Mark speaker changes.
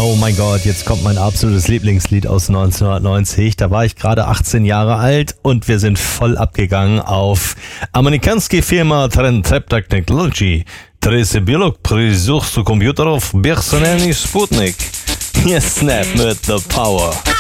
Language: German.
Speaker 1: Oh mein Gott, jetzt kommt mein absolutes Lieblingslied aus 1990. Da war ich gerade 18 Jahre alt und wir sind voll abgegangen auf американская фирма Trendtap Technology. 30 biolog призух компьютеров персональный спутник. Hier Snap mit The Power.